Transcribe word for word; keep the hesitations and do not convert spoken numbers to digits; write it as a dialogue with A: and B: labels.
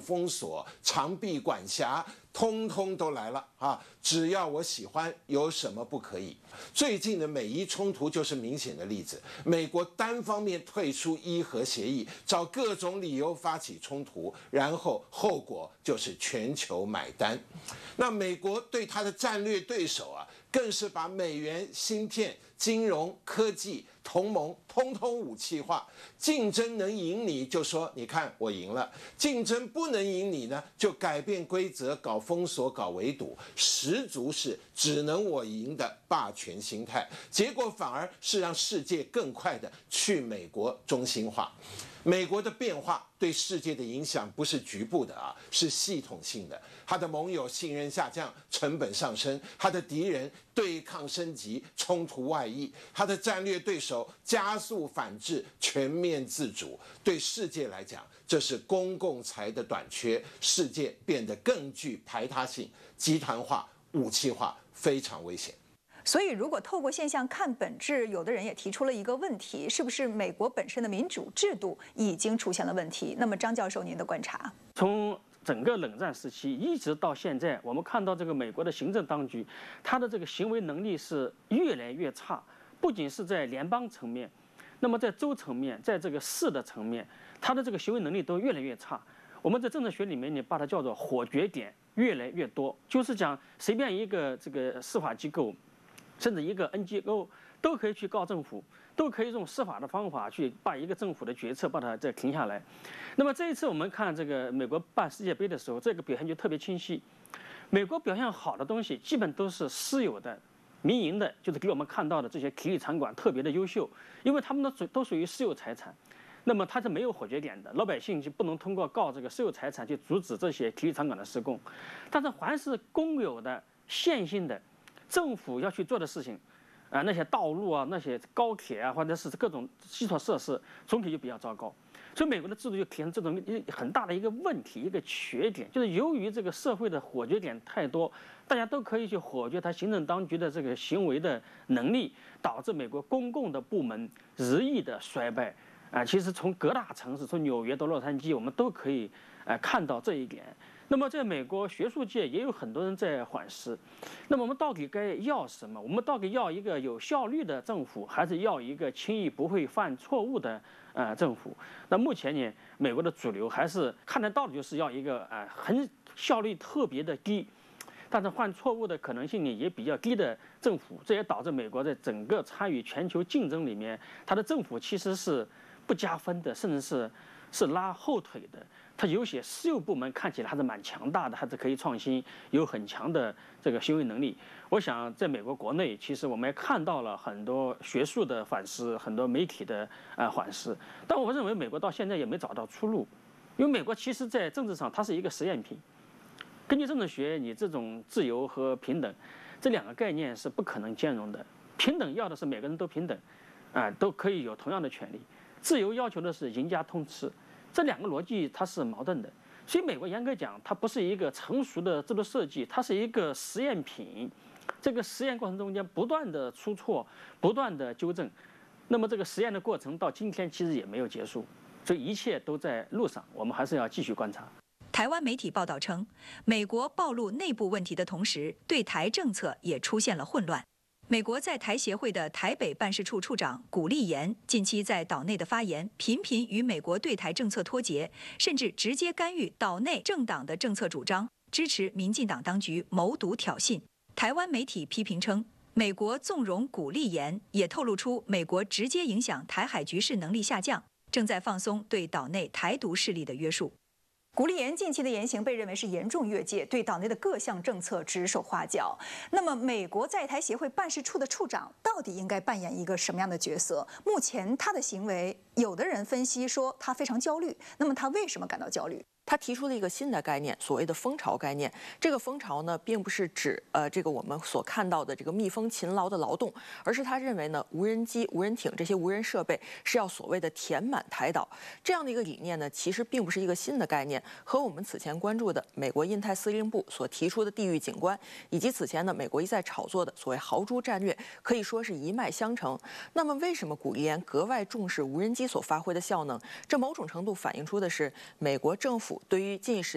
A: 封锁、长臂管辖，通通都来了啊！只要我喜欢，有什么不可以？最近的美伊冲突就是明显的例子。美国单方面退出伊核协议，找各种理由发起冲突，然后后果就是全球买单。那美国对他的战略对手啊，更是把美元、芯片、金融、科技、同盟通通武器化。竞争能赢你，就说你看我赢了；竞争不能赢你呢，就改变规则，搞封锁、搞围堵，十足是只能我赢的霸权心态。结果反而是让世界更快的去美国中心化。美国的变化对世界的影响不是局部的啊，是系统性的。他的盟友信任下降，成本上升；他的敌人对抗升级，冲突外溢；他的战略对手加速反制，全面自主。对世界来讲，这是公共财的短缺，世界变得更具排他性，集团化、武器化，非常危险。
B: 所以，如果透过现象看本质，有的人也提出了一个问题：是不是美国本身的民主制度已经出现了问题？那么，张教授，您的观察？
C: 从整个冷战时期一直到现在，我们看到这个美国的行政当局，它的这个行为能力是越来越差，不仅是在联邦层面，那么在州层面，在这个市的层面，它的这个行为能力都越来越差。我们在政治学里面，你把它叫做火绝点越来越多，就是讲随便一个这个司法机构。甚至一个 N G O 都可以去告政府，都可以用司法的方法去把一个政府的决策把它再停下来。那么这一次我们看这个美国办世界杯的时候，这个表现就特别清晰。美国表现好的东西基本都是私有的、民营的，就是给我们看到的这些体育场馆特别的优秀，因为他们的都属于私有财产。那么它是没有火绝点的，老百姓就不能通过告这个私有财产去阻止这些体育场馆的施工。但是凡是公有的、线性的。政府要去做的事情，啊、呃，那些道路啊，那些高铁啊，或者是各种基础设施，总体就比较糟糕。所以美国的制度就体现这种很大的一个问题，一个缺点，就是由于这个社会的火绝点太多，大家都可以去火绝他行政当局的这个行为的能力，导致美国公共的部门日益的衰败。啊、呃，其实从各大城市，从纽约到洛杉矶，我们都可以呃看到这一点。那么，在美国学术界也有很多人在反思，那么我们到底该要什么？我们到底要一个有效率的政府，还是要一个轻易不会犯错误的呃政府？那目前呢，美国的主流还是看得到的，就是要一个呃很效率特别的低，但是犯错误的可能性呢也比较低的政府。这也导致美国在整个参与全球竞争里面，它的政府其实是不加分的，甚至是是拉后腿的。它有些私有部门看起来还是蛮强大的，还是可以创新，有很强的这个行为能力。我想在美国国内，其实我们也看到了很多学术的反思，很多媒体的呃反思。但我认为美国到现在也没找到出路，因为美国其实在政治上它是一个实验品。根据政治学，你这种自由和平等这两个概念是不可能兼容的。平等要的是每个人都平等，啊、呃，都可以有同样的权利；自由要求的是赢家通吃。这两个逻辑它是矛盾的，所以美国严格讲，它不是一个成熟的制度设计，它是一个实验品。这个实验过程中间不断的出错，不断的纠正。那么这个实验的过程到今天其实也没有结束，所以一切都在路上，我们还是要继续观察。
B: 台湾媒体报道称，美国暴露内部问题的同时，对台政策也出现了混乱。美国在台协会的台北办事处处长古立言近期在岛内的发言，频频与美国对台政策脱节，甚至直接干预岛内政党的政策主张，支持民进党当局谋独挑衅。台湾媒体批评称，美国纵容古立言，也透露出美国直接影响台海局势能力下降，正在放松对岛内台独势力的约束。古立言近期的言行被认为是严重越界，对岛内的各项政策指手画脚。那么，美国在台协会办事处的处长到底应该扮演一个什么样的角色？目前他的行为，有的人分析说他非常焦虑。那么他为什么感到焦虑？
D: 他提出了一个新的概念，所谓的蜂巢概念。这个蜂巢呢，并不是指呃这个我们所看到的这个蜜蜂勤劳的劳动，而是他认为呢，无人机、无人艇这些无人设备是要所谓的填满台岛。这样的一个理念呢，其实并不是一个新的概念，和我们此前关注的美国印太司令部所提出的地域景观，以及此前呢美国一再炒作的所谓豪猪战略，可以说是一脉相承。那么，为什么古立言格外重视无人机所发挥的效能？这某种程度反映出的是美国政府对于近十